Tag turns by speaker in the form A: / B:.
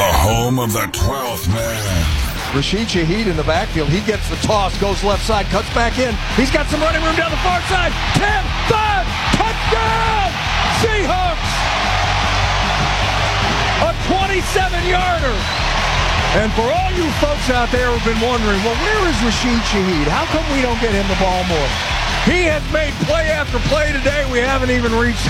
A: The home of the 12th man.
B: Rashid Shaheed in the backfield. He gets the toss, goes left side, cuts back in. He's got some running room down the far side. 10, 5, touchdown! Seahawks! A 27-yarder. And for all you folks out there who've been wondering, well, where is Rashid Shaheed? How come we don't get him the ball more? He has made play after play today. We haven't even reached